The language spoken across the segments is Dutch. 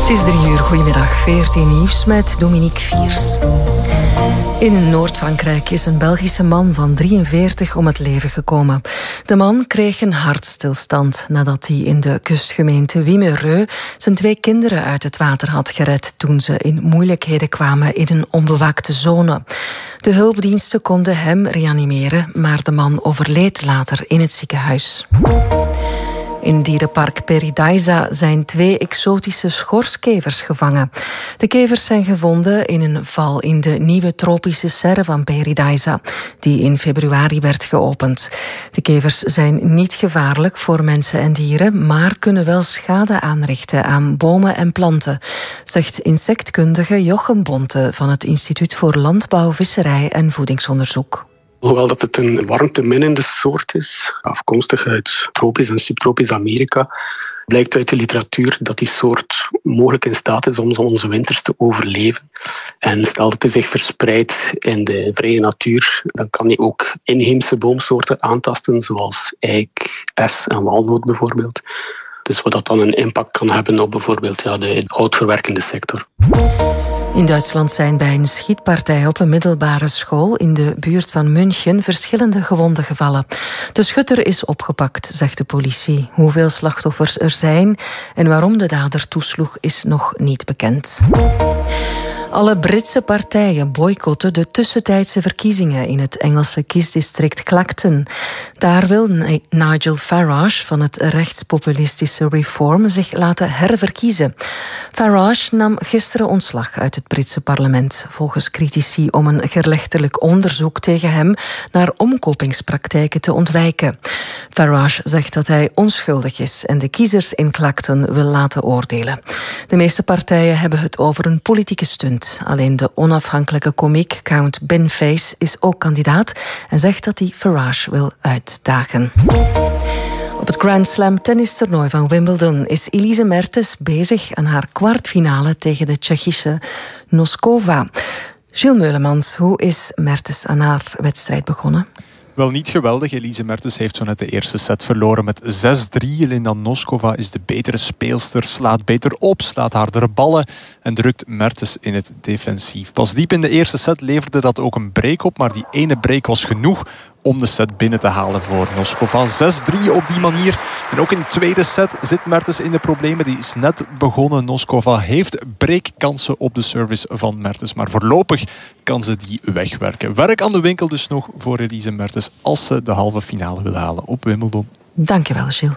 Het is 3 uur, goedemiddag, 14 nieuws met Dominique Viers. In Noord-Frankrijk is een Belgische man van 43 om het leven gekomen. De man kreeg een hartstilstand nadat hij in de kustgemeente Wimereux zijn 2 kinderen uit het water had gered toen ze in moeilijkheden kwamen in een onbewaakte zone. De hulpdiensten konden hem reanimeren, maar de man overleed later in het ziekenhuis. In dierenpark Paradise zijn 2 exotische schorskevers gevangen. De kevers zijn gevonden in een val in de nieuwe tropische serre van Paradise, die in februari werd geopend. De kevers zijn niet gevaarlijk voor mensen en dieren, maar kunnen wel schade aanrichten aan bomen en planten, zegt insectkundige Jochem Bonte van het Instituut voor Landbouw, Visserij en Voedingsonderzoek. Hoewel dat het een warmteminnende soort is, afkomstig uit tropisch en subtropisch Amerika, blijkt uit de literatuur dat die soort mogelijk in staat is om onze winters te overleven. En stel dat hij zich verspreidt in de vrije natuur, dan kan hij ook inheemse boomsoorten aantasten, zoals eik, es en walnoot bijvoorbeeld. Dus wat dat dan een impact kan hebben op bijvoorbeeld de houtverwerkende sector. In Duitsland zijn bij een schietpartij op een middelbare school in de buurt van München verschillende gewonden gevallen. De schutter is opgepakt, zegt de politie. Hoeveel slachtoffers er zijn en waarom de dader toesloeg is nog niet bekend. Alle Britse partijen boycotten de tussentijdse verkiezingen in het Engelse kiesdistrict Clacton. Daar wil Nigel Farage van het rechtspopulistische Reform zich laten herverkiezen. Farage nam gisteren ontslag uit het Britse parlement, volgens critici om een gerechtelijk onderzoek tegen hem naar omkopingspraktijken te ontwijken. Farage zegt dat hij onschuldig is en de kiezers in Clacton wil laten oordelen. De meeste partijen hebben het over een politieke stunt. Alleen de onafhankelijke komiek Count Ben Face is ook kandidaat en zegt dat hij Farage wil uitdagen. Op het Grand Slam tennistoernooi van Wimbledon is Elise Mertens bezig aan haar kwartfinale tegen de Tsjechische Noskova. Gilles Meulemans, hoe is Mertens aan haar wedstrijd begonnen? Wel niet geweldig. Elise Mertens heeft zo net de eerste set verloren met 6-3. Elena Noskova is de betere speelster, slaat beter op, slaat hardere ballen en drukt Mertens in het defensief. Pas diep in de eerste set leverde dat ook een break op, maar die ene break was genoeg om de set binnen te halen voor Noskova. 6-3 op die manier. En ook in de tweede set zit Mertens in de problemen. Die is net begonnen. Noskova heeft breakkansen op de service van Mertens. Maar voorlopig kan ze die wegwerken. Werk aan de winkel dus nog voor Elise Mertens als ze de halve finale wil halen op Wimbledon. Dankjewel, Gilles.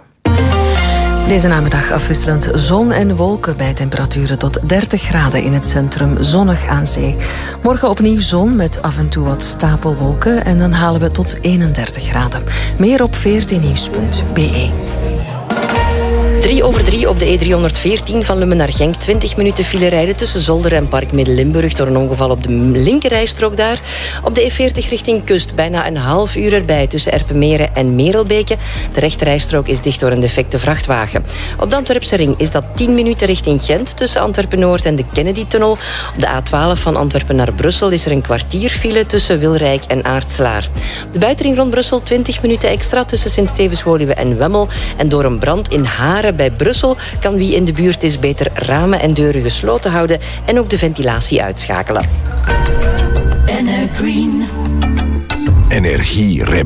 Deze namiddag afwisselend zon en wolken bij temperaturen tot 30 graden in het centrum, zonnig aan zee. Morgen opnieuw zon met af en toe wat stapelwolken en dan halen we tot 31 graden. Meer op 14nieuws.be. 3:03 op de E314 van Lummen naar Genk. 20 minuten file rijden tussen Zolder en Park Midden-Limburg door een ongeval op de linkerrijstrook daar. Op de E40 richting Kust bijna een half uur erbij tussen Erpenmeren en Merelbeke. De rechterrijstrook is dicht door een defecte vrachtwagen. Op de Antwerpse ring is dat 10 minuten richting Gent tussen Antwerpen-Noord en de Kennedy-tunnel. Op de A12 van Antwerpen naar Brussel is er een kwartier file tussen Wilrijk en Aartslaar. Op de buitenring rond Brussel 20 minuten extra tussen Sint-Stevens-Woluwe en Wemmel. En door een brand in Haren bij Brussel kan wie in de buurt is beter ramen en deuren gesloten houden en ook de ventilatie uitschakelen. Energie